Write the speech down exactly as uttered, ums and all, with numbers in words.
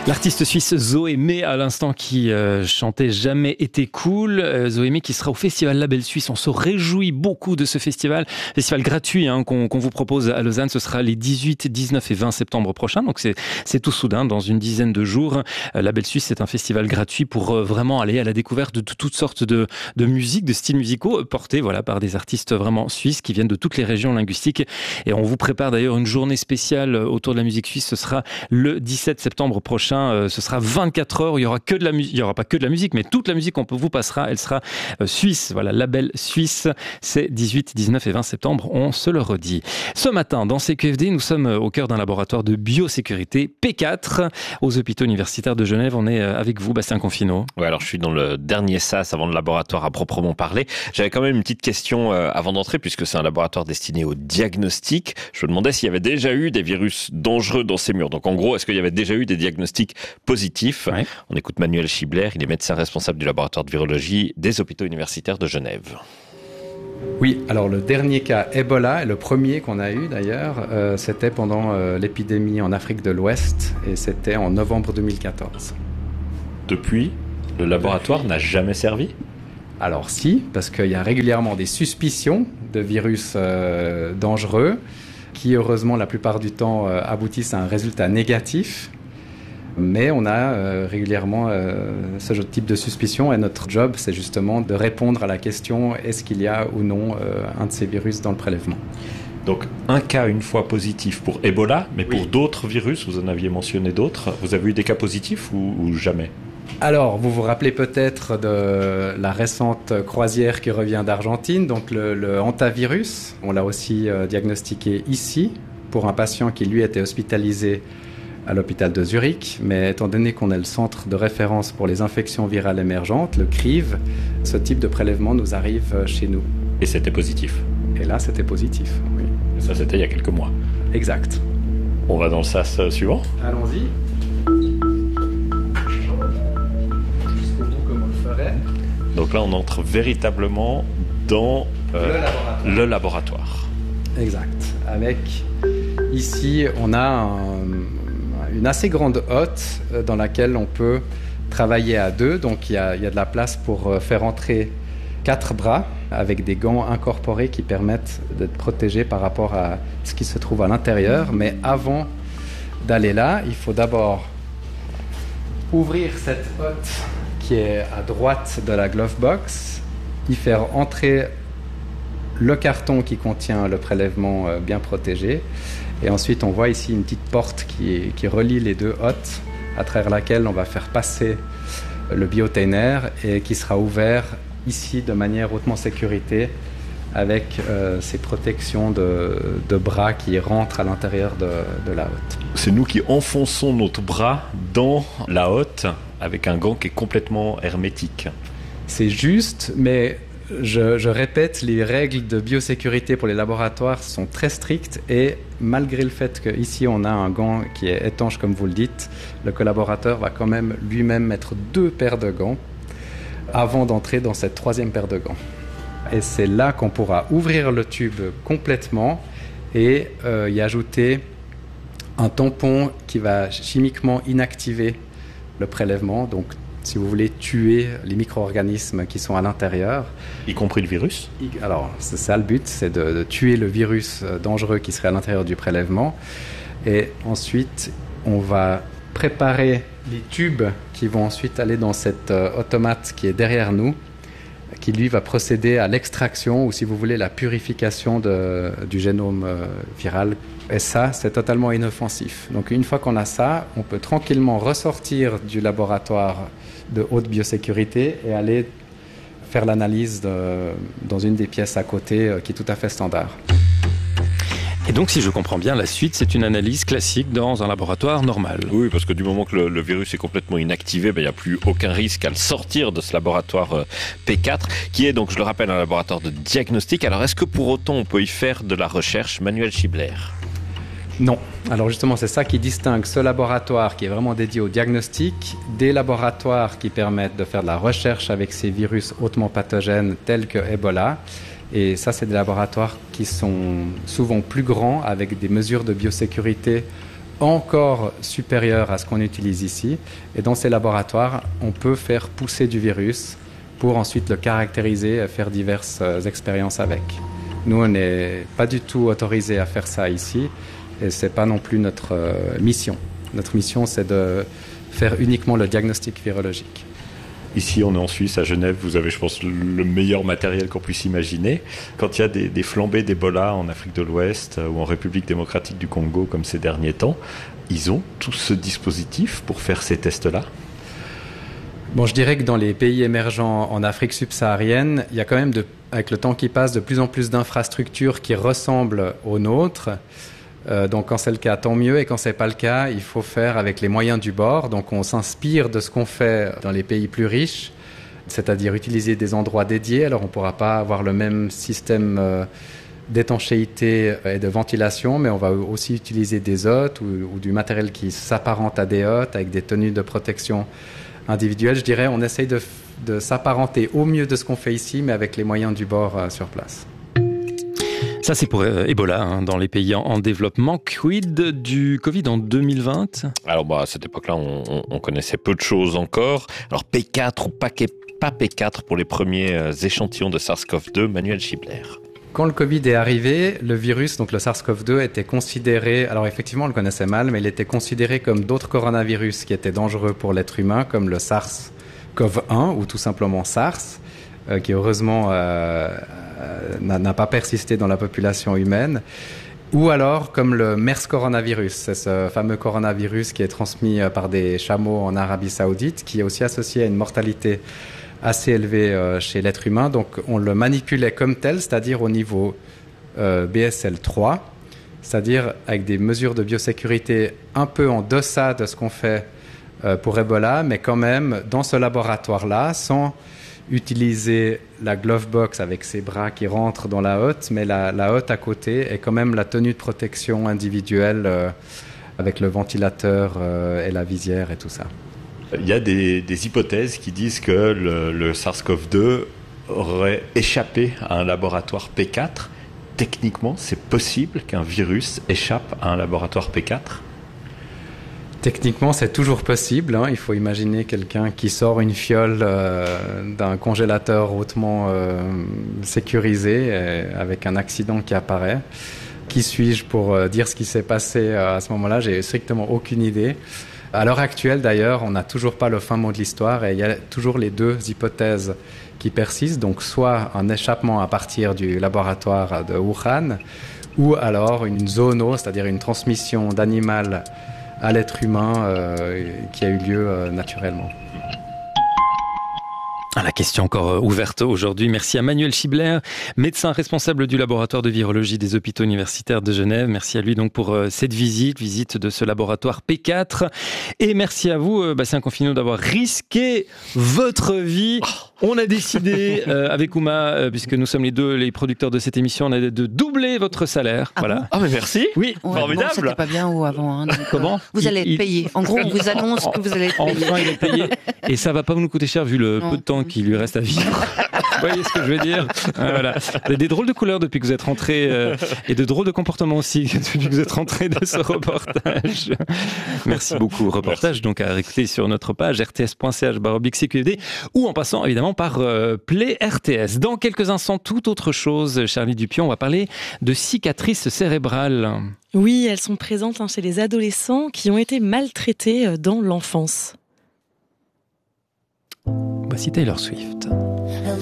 L'artiste suisse Zoémé à l'instant qui euh, chantait Jamais été cool. Euh, Zoémé qui sera au festival Label Suisse. On se réjouit beaucoup de ce festival. Festival gratuit hein, qu'on, qu'on vous propose à Lausanne. Ce sera les dix-huit, dix-neuf et vingt septembre prochains. Donc c'est, c'est tout soudain, dans une dizaine de jours. Euh, Label Suisse, c'est un festival gratuit pour euh, vraiment aller à la découverte de, de toutes sortes de, de musiques, de styles musicaux portés voilà, par des artistes vraiment suisses qui viennent de toutes les régions linguistiques. Et on vous prépare d'ailleurs une journée spéciale autour de la musique suisse. Ce sera le dix-sept septembre prochain. Ce sera vingt-quatre heures, il y aura que de la musique, il y aura pas que de la musique, mais toute la musique qu'on vous passera, elle sera suisse. Voilà, label suisse, c'est dix-huit, dix-neuf et vingt septembre, on se le redit. Ce matin, dans C Q F D, nous sommes au cœur d'un laboratoire de biosécurité P quatre aux hôpitaux universitaires de Genève. On est avec vous, Bastien Confino. Ouais, alors je suis dans le dernier sas avant le laboratoire à proprement parler. J'avais quand même une petite question avant d'entrer, puisque c'est un laboratoire destiné au diagnostic. Je me demandais s'il y avait déjà eu des virus dangereux dans ces murs. Donc en gros, est-ce qu'il y avait déjà eu des diagnostics positif. Ouais. On écoute Manuel Schibler, il est médecin responsable du laboratoire de virologie des hôpitaux universitaires de Genève. Oui, alors le dernier cas Ebola, le premier qu'on a eu d'ailleurs, euh, c'était pendant euh, l'épidémie en Afrique de l'Ouest et c'était en novembre deux mille quatorze. Depuis, le laboratoire Depuis... n'a jamais servi ? Alors si, parce qu'il y a régulièrement des suspicions de virus euh, dangereux qui heureusement la plupart du temps euh, aboutissent à un résultat négatif. Mais on a euh, régulièrement euh, ce type de suspicion et notre job, c'est justement de répondre à la question est-ce qu'il y a ou non euh, un de ces virus dans le prélèvement. Donc un cas une fois positif pour Ebola, mais oui. Pour d'autres virus, vous en aviez mentionné d'autres, vous avez eu des cas positifs ou, ou jamais ? Alors, vous vous rappelez peut-être de la récente croisière qui revient d'Argentine, donc le, le hantavirus. On l'a aussi euh, diagnostiqué ici pour un patient qui lui était hospitalisé à l'hôpital de Zurich, mais étant donné qu'on est le centre de référence pour les infections virales émergentes, le C R I V, ce type de prélèvement nous arrive chez nous. Et c'était positif ? Et là, c'était positif, oui. Et ça, c'était il y a quelques mois ? Exact. On va dans le sas suivant ? Allons-y. Jusqu'au bout, comme on le ferait. Donc là, on entre véritablement dans euh, le laboratoire. Le laboratoire. Exact. Avec, ici, on a un... une assez grande hotte dans laquelle on peut travailler à deux. Donc il y a, il y a de la place pour faire entrer quatre bras avec des gants incorporés qui permettent d'être protégés par rapport à ce qui se trouve à l'intérieur. Mais avant d'aller là, il faut d'abord ouvrir cette hotte qui est à droite de la glove box, y faire entrer le carton qui contient le prélèvement bien protégé. Et ensuite, on voit ici une petite porte qui, qui relie les deux hottes, à travers laquelle on va faire passer le biotainer et qui sera ouvert ici de manière hautement sécurité avec euh, ces protections de, de bras qui rentrent à l'intérieur de, de la hotte. C'est nous qui enfonçons notre bras dans la hotte avec un gant qui est complètement hermétique. C'est juste, mais... Je, je répète, les règles de biosécurité pour les laboratoires sont très strictes et malgré le fait qu'ici on a un gant qui est étanche comme vous le dites, le collaborateur va quand même lui-même mettre deux paires de gants avant d'entrer dans cette troisième paire de gants. Et c'est là qu'on pourra ouvrir le tube complètement et euh, y ajouter un tampon qui va chimiquement inactiver le prélèvement, donc si vous voulez tuer les micro-organismes qui sont à l'intérieur. Y compris le virus ? Alors, c'est ça le but, c'est de, de tuer le virus dangereux qui serait à l'intérieur du prélèvement. Et ensuite, on va préparer les tubes qui vont ensuite aller dans cet euh, automate qui est derrière nous, qui lui va procéder à l'extraction ou si vous voulez la purification de, du génome euh, viral. Et ça, c'est totalement inoffensif. Donc une fois qu'on a ça, on peut tranquillement ressortir du laboratoire de haute biosécurité et aller faire l'analyse de, dans une des pièces à côté euh, qui est tout à fait standard. Et donc, si je comprends bien, la suite, c'est une analyse classique dans un laboratoire normal. Oui, parce que du moment que le, le virus est complètement inactivé, ben, il n'y a plus aucun risque à le sortir de ce laboratoire euh, P quatre, qui est donc, je le rappelle, un laboratoire de diagnostic. Alors, est-ce que pour autant, on peut y faire de la recherche ? Manuel Schibler. Non. Alors justement, c'est ça qui distingue ce laboratoire qui est vraiment dédié au diagnostic des laboratoires qui permettent de faire de la recherche avec ces virus hautement pathogènes tels que Ebola. Et ça, c'est des laboratoires qui sont souvent plus grands avec des mesures de biosécurité encore supérieur à ce qu'on utilise ici. Et dans ces laboratoires, on peut faire pousser du virus pour ensuite le caractériser et faire diverses expériences avec. Nous, on n'est pas du tout autorisé à faire ça ici et ce n'est pas non plus notre euh, mission. Notre mission, c'est de faire uniquement le diagnostic virologique. Ici, on est en Suisse, à Genève, vous avez, je pense, le meilleur matériel qu'on puisse imaginer. Quand il y a des, des flambées d'Ebola en Afrique de l'Ouest ou en République démocratique du Congo, comme ces derniers temps, ils ont tout ce dispositif pour faire ces tests-là ? Bon, je dirais que dans les pays émergents en Afrique subsaharienne, il y a quand même, de, avec le temps qui passe, de plus en plus d'infrastructures qui ressemblent aux nôtres. Euh, donc quand c'est le cas, tant mieux. Et quand c'est pas le cas, il faut faire avec les moyens du bord. Donc on s'inspire de ce qu'on fait dans les pays plus riches, c'est-à-dire utiliser des endroits dédiés. Alors on ne pourra pas avoir le même système euh, d'étanchéité et de ventilation, mais on va aussi utiliser des hôtes ou, ou du matériel qui s'apparente à des hôtes avec des tenues de protection individuelles. Je dirais on essaye de, de s'apparenter au mieux de ce qu'on fait ici, mais avec les moyens du bord euh, sur place. Ça, c'est pour euh, Ebola, hein, dans les pays en, en développement. Quid du Covid en deux mille vingt ? Alors, bah, à cette époque-là, on, on, on connaissait peu de choses encore. Alors, P quatre ou pas, pas P quatre pour les premiers euh, échantillons de SARS-CoV deux, Manuel Schibler. Quand le Covid est arrivé, le virus, donc le SARS-CoV deux, était considéré, alors effectivement on le connaissait mal, mais il était considéré comme d'autres coronavirus qui étaient dangereux pour l'être humain, comme le SARS-CoV un ou tout simplement SARS, euh, qui heureusement euh, euh, n'a, n'a pas persisté dans la population humaine. Ou alors comme le MERS coronavirus, c'est ce fameux coronavirus qui est transmis par des chameaux en Arabie Saoudite, qui est aussi associé à une mortalité assez élevée euh, chez l'être humain. Donc on le manipulait comme tel, c'est-à-dire au niveau euh, B S L trois, c'est-à-dire avec des mesures de biosécurité un peu en deçà de ce qu'on fait euh, pour Ebola, mais quand même dans ce laboratoire-là, sans utiliser la glove box avec ses bras qui rentrent dans la hotte, mais la, la hotte à côté est quand même la tenue de protection individuelle euh, avec le ventilateur euh, et la visière et tout ça. Il y a des, des hypothèses qui disent que le, le SARS-CoV deux aurait échappé à un laboratoire P quatre. Techniquement, c'est possible qu'un virus échappe à un laboratoire P quatre ? Techniquement, c'est toujours possible. Hein. Il faut imaginer quelqu'un qui sort une fiole euh, d'un congélateur hautement euh, sécurisé et avec un accident qui apparaît. Qui suis-je pour euh, dire ce qui s'est passé à ce moment-là ? J'ai strictement aucune idée. À l'heure actuelle, d'ailleurs, on n'a toujours pas le fin mot de l'histoire et il y a toujours les deux hypothèses qui persistent. Donc, soit un échappement à partir du laboratoire de Wuhan ou alors une zoono, c'est-à-dire une transmission d'animal à l'être humain euh, qui a eu lieu euh, naturellement. La question encore ouverte aujourd'hui. Merci à Manuel Schibler, médecin responsable du laboratoire de virologie des hôpitaux universitaires de Genève. Merci à lui donc pour cette visite, visite de ce laboratoire P quatre. Et merci à vous, Bastien Confino, d'avoir risqué votre vie. On a décidé euh, avec Ouma, euh, puisque nous sommes les deux les producteurs de cette émission, on a de doubler votre salaire. Ah voilà. Bon Ah mais merci. Oui, ouais, formidable. Bon, c'était pas bien ou avant. Hein, donc, comment euh, Vous allez être il, payé. En gros, on vous annonce que vous allez être payé. Enfin, il est payé. Et ça va pas nous coûter cher vu le Non. peu de temps qui lui reste à vivre. Vous voyez ce que je veux dire ? Voilà. Vous avez des drôles de couleurs depuis que vous êtes rentré euh, et de drôles de comportements aussi depuis que vous êtes rentré de ce reportage. Merci beaucoup. Reportage Merci. Donc à réécouter sur notre page r t s point c h barre oblique c q f d ou en passant évidemment par euh, Play R T S. Dans quelques instants, toute autre chose. Charlie Dupion, on va parler de cicatrices cérébrales. Oui, elles sont présentes hein, chez les adolescents qui ont été maltraités dans l'enfance. Voici Taylor Swift.